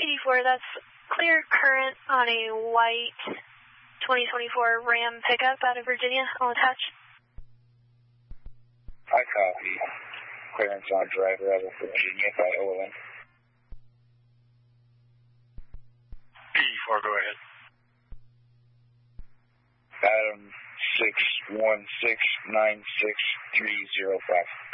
P4, that's clear current on a white 2024 Ram pickup out of Virginia. I'll attach. I copy. Clearance on driver out of Virginia by OLN. P4, go ahead. Adam 616963005.